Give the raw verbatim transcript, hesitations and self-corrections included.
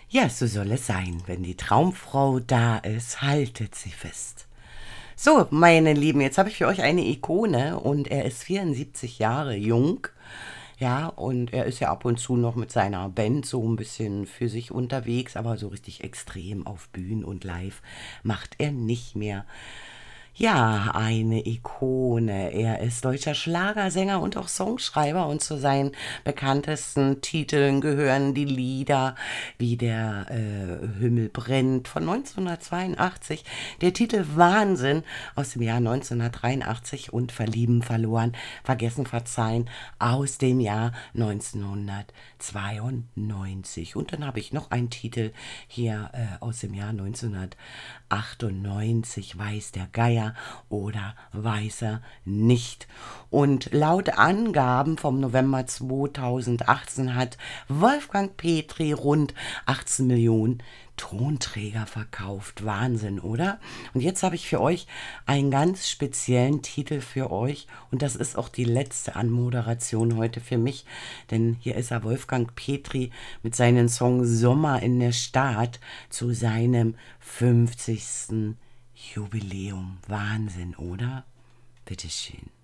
Ja, so soll es sein. Wenn die Traumfrau da ist, haltet sie fest. So, meine Lieben, jetzt habe ich für euch eine Ikone und er ist vierundsiebzig Jahre jung. Ja, und er ist ja ab und zu noch mit seiner Band so ein bisschen für sich unterwegs, aber so richtig extrem auf Bühnen und live macht er nicht mehr. Ja, eine Ikone. Er ist deutscher Schlagersänger und auch Songschreiber und zu seinen bekanntesten Titeln gehören die Lieder wie der äh, Himmel brennt von neunzehnhundertzweiundachtzig, der Titel Wahnsinn aus dem Jahr neunzehnhundertdreiundachtzig und Verlieben verloren, vergessen verzeihen aus dem Jahr neunzehnhundertzweiundneunzig. Und dann habe ich noch einen Titel hier äh, aus dem Jahr neunzehnhundertachtundneunzig, Weiß der Geier oder weiß er nicht. Und laut Angaben vom November zweitausendachtzehn hat Wolfgang Petri rund achtzehn Millionen Tonträger verkauft. Wahnsinn, oder? Und jetzt habe ich für euch einen ganz speziellen Titel für euch und das ist auch die letzte Anmoderation heute für mich, denn hier ist er, Wolfgang Petri, mit seinem Song Sommer in der Stadt zu seinem fünfzigsten Jubiläum. Wahnsinn, oder? Bitteschön.